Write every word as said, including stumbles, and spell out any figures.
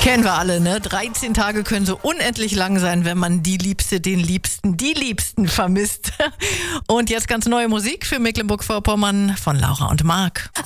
Kennen wir alle, ne? dreizehn Tage können so unendlich lang sein, wenn man die Liebste, den Liebsten, die Liebsten vermisst. Und jetzt ganz neue Musik für Mecklenburg-Vorpommern von Laura und Marc.